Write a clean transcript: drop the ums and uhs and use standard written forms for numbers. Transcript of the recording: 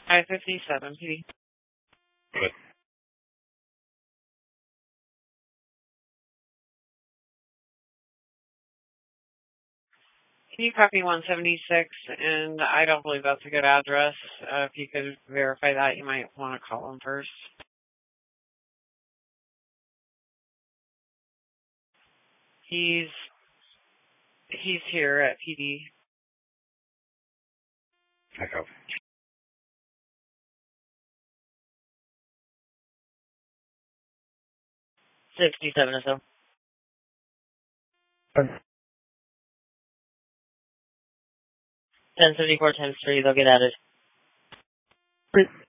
557 PD. Good. Can you copy 176? And I don't believe that's a good address. If you could verify that, you might want to call him first. He's here at PD. Echo. 67 or so. 1074 times 3, they'll get added.